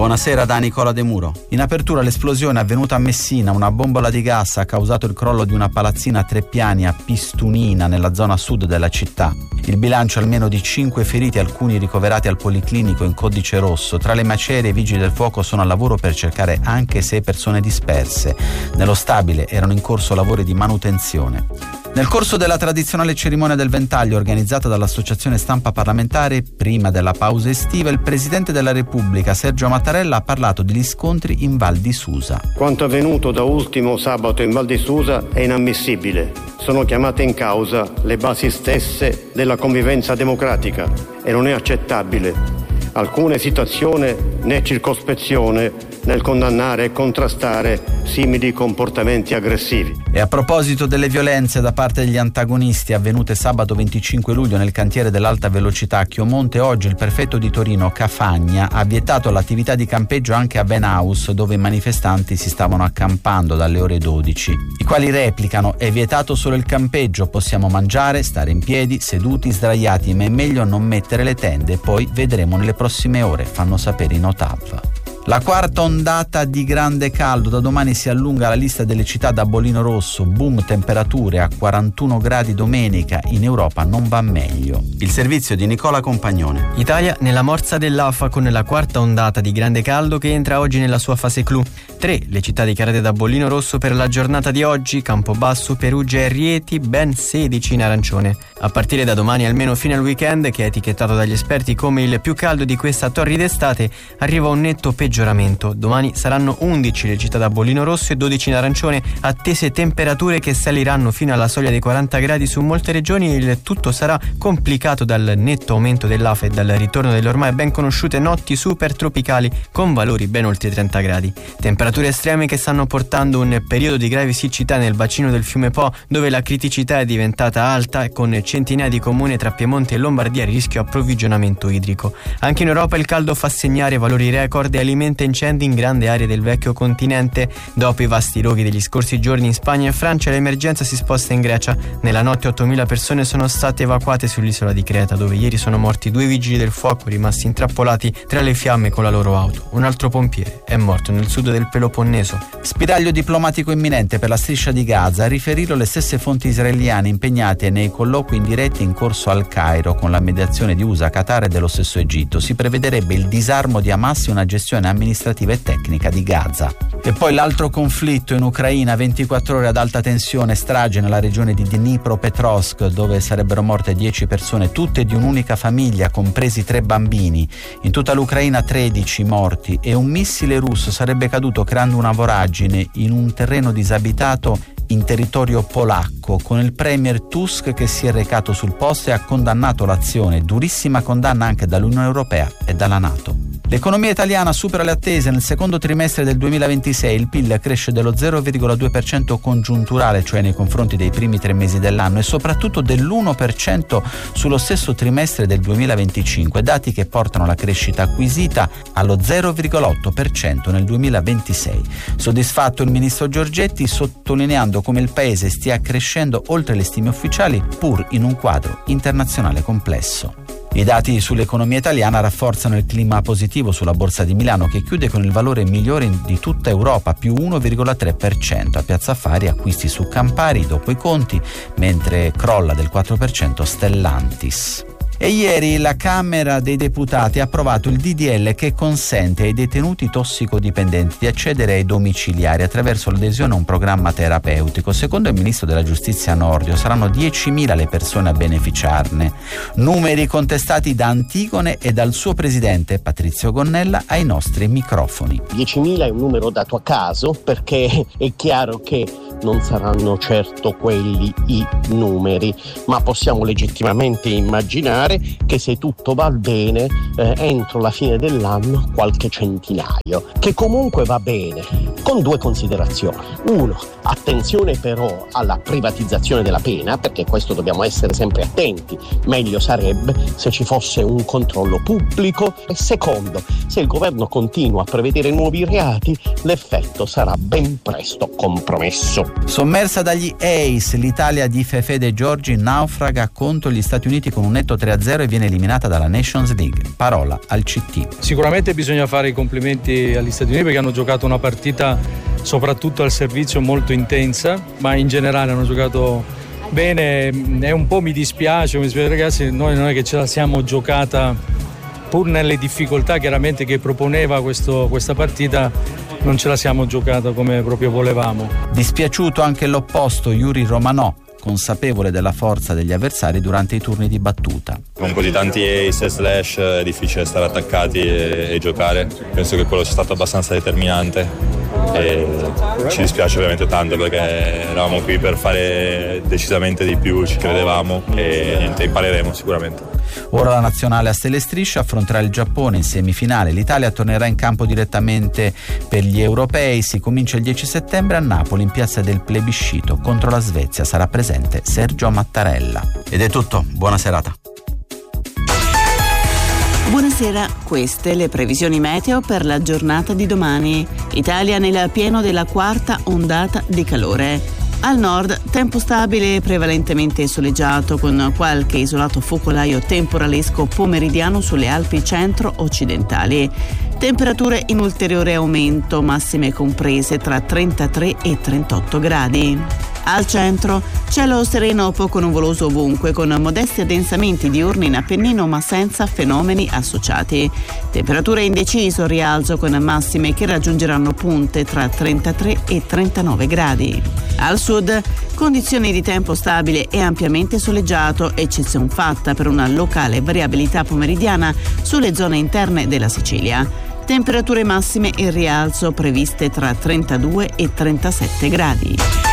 Buonasera da Nicola De Muro. In apertura l'esplosione avvenuta a Messina, una bombola di gas ha causato il crollo di una palazzina a 3 piani a Pistunina, nella zona sud della città. Il bilancio è almeno di 5 feriti, alcuni ricoverati al Policlinico in codice rosso. Tra le macerie i vigili del fuoco sono al lavoro per cercare anche 6 persone disperse. Nello stabile erano in corso lavori di manutenzione. Nel corso della tradizionale cerimonia del ventaglio organizzata dall'Associazione Stampa Parlamentare, prima della pausa estiva, il Presidente della Repubblica, Sergio Mattarella, ha parlato degli scontri in Val di Susa. Quanto avvenuto da ultimo sabato in Val di Susa è inammissibile. Sono chiamate in causa le basi stesse della convivenza democratica e non è accettabile alcuna esitazione né circospezione nel condannare e contrastare simili comportamenti aggressivi. E a proposito delle violenze da parte degli antagonisti avvenute sabato 25 luglio nel cantiere dell'alta velocità a Chiomonte, oggi il prefetto di Torino Cafagna ha vietato l'attività di campeggio anche a Benhouse, dove i manifestanti si stavano accampando dalle ore 12, i quali replicano: è vietato solo il campeggio, possiamo mangiare, stare in piedi, seduti, sdraiati, ma è meglio non mettere le tende, poi vedremo nelle prossime ore, fanno sapere i Notav. La quarta ondata di grande caldo, da domani si allunga la lista delle città da bollino rosso, boom temperature a 41 gradi domenica, in Europa non va meglio. Il servizio di Nicola Compagnone. Italia nella morsa dell'AFA con la quarta ondata di grande caldo che entra oggi nella sua fase clou. 3 le città dichiarate da bollino rosso per la giornata di oggi: Campobasso, Perugia e Rieti, ben 16 in arancione. A partire da domani, almeno fino al weekend, che è etichettato dagli esperti come il più caldo di questa torrida estate, arriva un netto peggioramento. Domani saranno 11 le città da bollino rosso e 12 in arancione, attese temperature che saliranno fino alla soglia dei 40 gradi su molte regioni. Il tutto sarà complicato dal netto aumento dell'afa e dal ritorno delle ormai ben conosciute notti super tropicali con valori ben oltre 30 gradi. Temperature estreme che stanno portando un periodo di grave siccità nel bacino del fiume Po, dove la criticità è diventata alta, con centinaia di comuni tra Piemonte e Lombardia a rischio approvvigionamento idrico. Anche in Europa il caldo fa segnare valori record e alimenta incendi in grandi aree del vecchio continente. Dopo i vasti roghi degli scorsi giorni in Spagna e Francia, l'emergenza si sposta in Grecia. Nella notte 8.000 persone sono state evacuate sull'isola di Creta, dove ieri sono morti 2 vigili del fuoco rimasti intrappolati tra le fiamme con la loro auto. Un altro pompiere è morto nel sud del Peloponneso. Spiraglio diplomatico imminente per la striscia di Gaza, a riferirlo le stesse fonti israeliane impegnate nei colloqui indiretti in corso al Cairo con la mediazione di USA, Qatar e dello stesso Egitto. Si prevederebbe il disarmo di Hamas e una gestione amministrativa e tecnica di Gaza. E poi l'altro conflitto in Ucraina, 24 ore ad alta tensione, strage nella regione di Dnipropetrovsk, dove sarebbero morte 10 persone, tutte di un'unica famiglia, compresi 3 bambini. In tutta l'Ucraina 13 morti, e un missile russo sarebbe caduto creando una voragine in un terreno disabitato in territorio polacco, con il premier Tusk che si è recato sul posto e ha condannato l'azione, durissima condanna anche dall'Unione Europea e dalla NATO. L'economia italiana supera le attese. Nel secondo trimestre del 2026 il PIL cresce dello 0,2% congiunturale, cioè nei confronti dei primi 3 mesi dell'anno, e soprattutto dell'1% sullo stesso trimestre del 2025, dati che portano la crescita acquisita allo 0,8% nel 2026. Soddisfatto il ministro Giorgetti, sottolineando come il paese stia crescendo oltre le stime ufficiali, pur in un quadro internazionale complesso. I dati sull'economia italiana rafforzano il clima positivo sulla Borsa di Milano, che chiude con il valore migliore di tutta Europa, più 1,3%. A Piazza Affari acquisti su Campari dopo i conti, mentre crolla del 4% Stellantis. E ieri la Camera dei Deputati ha approvato il DDL che consente ai detenuti tossicodipendenti di accedere ai domiciliari attraverso l'adesione a un programma terapeutico. Secondo il ministro della Giustizia Nordio saranno 10.000 le persone a beneficiarne. Numeri contestati da Antigone e dal suo presidente Patrizio Gonnella ai nostri microfoni. 10.000 è un numero dato a caso, perché è chiaro che non saranno certo quelli i numeri, ma possiamo legittimamente immaginare che se tutto va bene entro la fine dell'anno qualche centinaio, che comunque va bene, con 2 considerazioni. 1, attenzione però alla privatizzazione della pena, perché questo dobbiamo essere sempre attenti, meglio sarebbe se ci fosse un controllo pubblico. E secondo, se il governo continua a prevedere nuovi reati, l'effetto sarà ben presto compromesso. Sommersa dagli Ace, l'Italia di Fefè De Giorgi naufraga contro gli Stati Uniti con un netto 3-0 e viene eliminata dalla Nations League. Parola al CT. Sicuramente bisogna fare i complimenti agli Stati Uniti perché hanno giocato una partita soprattutto al servizio molto intensa, ma in generale hanno giocato bene. E un po' mi dispiace ragazzi, noi non è che ce la siamo giocata, pur nelle difficoltà chiaramente che proponeva questa partita, non ce la siamo giocata come proprio volevamo. Dispiaciuto anche l'opposto, Yuri Romanò, consapevole della forza degli avversari durante i turni di battuta. Con così tanti ace e slash è difficile stare attaccati e giocare. Penso che quello sia stato abbastanza determinante e ci dispiace veramente tanto perché eravamo qui per fare decisamente di più, ci credevamo e niente, impareremo sicuramente. Ora la nazionale a stelle e strisce affronterà il Giappone in semifinale. L'Italia tornerà in campo direttamente per gli europei. Si comincia il 10 settembre a Napoli in piazza del Plebiscito contro la Svezia. Sarà presente Sergio Mattarella. Ed è tutto, buona serata. Buonasera, queste le previsioni meteo per la giornata di domani. Italia nel pieno della quarta ondata di calore. Al nord, tempo stabile e prevalentemente soleggiato con qualche isolato focolaio temporalesco pomeridiano sulle Alpi centro-occidentali. Temperature in ulteriore aumento, massime comprese tra 33 e 38 gradi. Al centro, cielo sereno poco nuvoloso ovunque, con modesti addensamenti diurni in Appennino ma senza fenomeni associati. Temperature in deciso rialzo con massime che raggiungeranno punte tra 33 e 39 gradi. Al sud, condizioni di tempo stabile e ampiamente soleggiato, eccezion fatta per una locale variabilità pomeridiana sulle zone interne della Sicilia. Temperature massime in rialzo previste tra 32 e 37 gradi.